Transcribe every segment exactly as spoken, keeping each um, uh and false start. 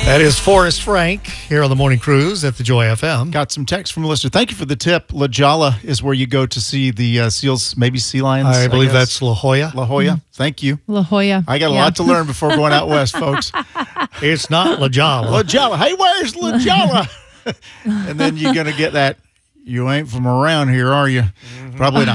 That is Forrest Frank here on the Morning Cruise at the Joy F M. Got some text from a listener. Thank you for the tip. La Jolla is where you go to see the uh, seals, maybe sea lions. I believe I that's La Jolla. La Jolla. Mm-hmm. Thank you. La Jolla. I got a yeah. lot to learn before going out west, folks. It's not La Jolla. La Jolla. Hey, where's La Jolla? And then you're going to get that, you ain't from around here, are you? Mm-hmm. Probably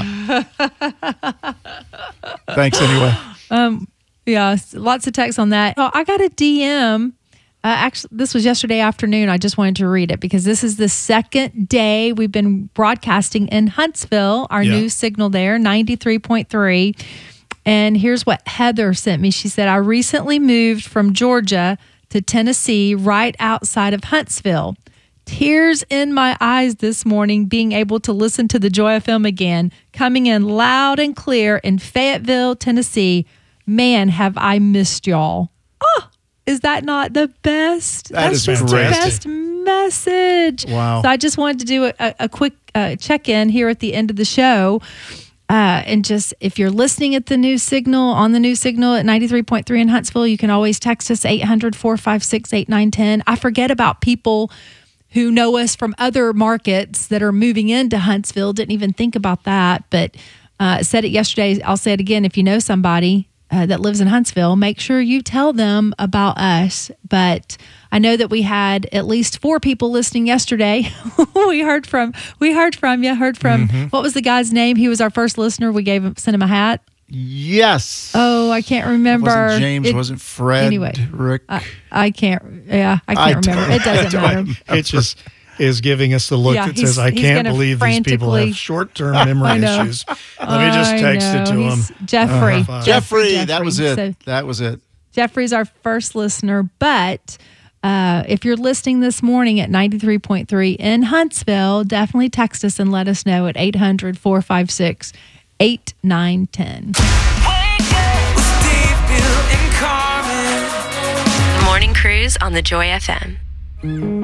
not. Thanks anyway. Um, yeah, lots of texts on that. Oh, I got a D M. Uh, actually, this was yesterday afternoon. I just wanted to read it because this is the second day we've been broadcasting in Huntsville, our Yeah. new signal there, ninety-three point three. And here's what Heather sent me. She said, I recently moved from Georgia to Tennessee right outside of Huntsville. Tears in my eyes this morning being able to listen to the Joy F M again, coming in loud and clear in Fayetteville, Tennessee. Man, have I missed y'all. Oh, is that not the best? That That's is just great. the best message. Wow. So I just wanted to do a, a quick uh, check-in here at the end of the show. Uh, and just if you're listening at the new signal, on the new signal at ninety-three point three in Huntsville, you can always text us eight hundred, four five six, eight nine one zero. I forget about people who know us from other markets that are moving into Huntsville. Didn't even think about that, but uh, said it yesterday. I'll say it again. If you know somebody uh, that lives in Huntsville, make sure you tell them about us. But I know that we had at least four people listening yesterday. we heard from, we heard from you, heard from, Mm-hmm. what was the guy's name? He was our first listener. We gave him, sent him a hat. Yes. Oh, I can't remember. Wasn't James, It- wasn't Fred, anyway, Rick. I, I can't, yeah, I I can't remember. don't- It doesn't I don't matter. It just is giving us the look Yeah, that he's- says, I he's can't gonna believe these people frantically- have short-term memory I know. issues. Let me just I text it know. to He's him. Jeffrey. Uh-huh. Jeffrey, that was it. So that was it. Jeffrey's our first listener, but uh, if you're listening this morning at ninety-three point three in Huntsville, definitely text us and let us know at eight hundred, four five six, eight nine one zero. Morning Cruise on the Joy F M.